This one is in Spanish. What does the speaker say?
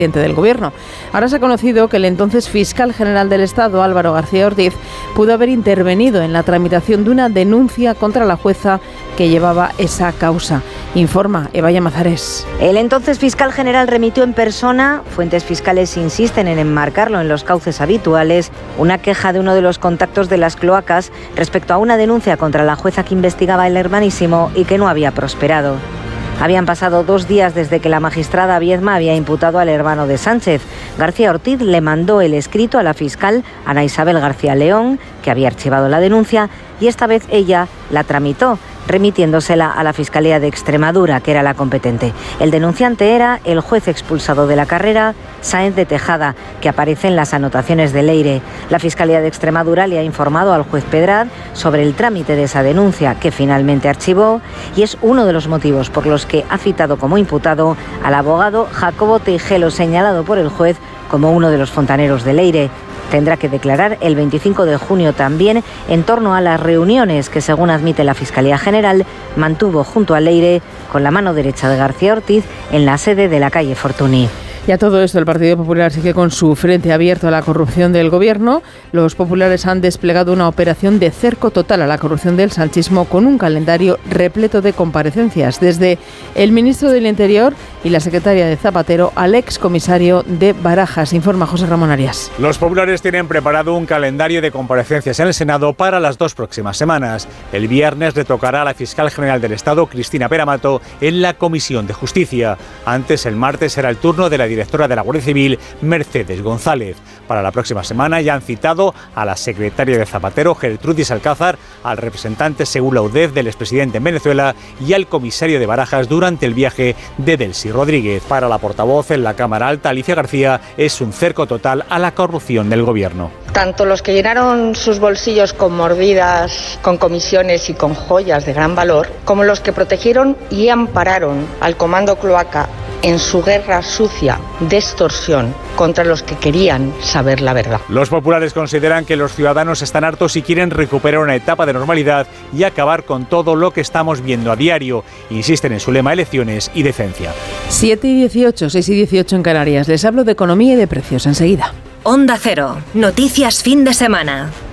del Gobierno. Ahora se ha conocido que el entonces fiscal general del Estado, Álvaro García Ortiz, pudo haber intervenido en la tramitación de una denuncia contra la jueza que llevaba esa causa. Informa Eva Llamazares. El entonces fiscal general remitió en persona, fuentes fiscales insisten en enmarcarlo en los cauces habituales, una queja de uno de los contactos de las cloacas respecto a una denuncia contra la jueza que investigaba el Hermanísimo y que no había prosperado. Habían pasado 2 días desde que la magistrada Viedma había imputado al hermano de Sánchez. García Ortiz le mandó el escrito a la fiscal Ana Isabel García León, que había archivado la denuncia, y esta vez ella la tramitó, remitiéndosela a la Fiscalía de Extremadura, que era la competente. El denunciante era el juez expulsado de la carrera, Sáenz de Tejada, que aparece en las anotaciones de Leire. La Fiscalía de Extremadura le ha informado al juez Pedrad sobre el trámite de esa denuncia, que finalmente archivó, y es uno de los motivos por los que ha citado como imputado al abogado Jacobo Teijelo, señalado por el juez como uno de los fontaneros de Leire. Tendrá que declarar el 25 de junio también en torno a las reuniones que, según admite la Fiscalía General, mantuvo junto a Leire con la mano derecha de García Ortiz en la sede de la calle Fortuny. Y a todo esto, el Partido Popular sigue con su frente abierto a la corrupción del Gobierno. Los populares han desplegado una operación de cerco total a la corrupción del sanchismo con un calendario repleto de comparecencias, desde el ministro del Interior y la secretaria de Zapatero al excomisario de Barajas. Informa José Ramón Arias. Los populares tienen preparado un calendario de comparecencias en el Senado para las 2 próximas semanas. El viernes le tocará a la fiscal general del Estado, Cristina Pera Mato, en la Comisión de Justicia. Antes, el martes, será el turno de la directora de la Guardia Civil, Mercedes González. Para la próxima semana ya han citado a la secretaria de Zapatero, Gertrudis Alcázar, al representante Seúl Audez del expresidente en Venezuela y al comisario de Barajas durante el viaje de Delcy Rodríguez. Para la portavoz en la Cámara Alta, Alicia García, es un cerco total a la corrupción del Gobierno. Tanto los que llenaron sus bolsillos con mordidas, con comisiones y con joyas de gran valor, como los que protegieron y ampararon al comando cloaca en su guerra sucia de extorsión contra los que querían saber la verdad. Los populares consideran que los ciudadanos están hartos y quieren recuperar una etapa de normalidad y acabar con todo lo que estamos viendo a diario. Insisten en su lema: elecciones y decencia. 7:18, 6:18 en Canarias. Les hablo de economía y de precios enseguida. Onda Cero, noticias fin de semana.